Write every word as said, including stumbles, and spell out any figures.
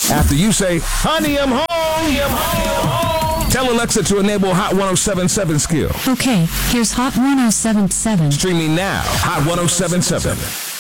After you say, honey, I'm home, I'm home, I'm home. Tell Alexa to enable Hot ten seventy-seven skill. Okay, here's Hot ten seventy-seven. Streaming now, Hot ten seventy-seven.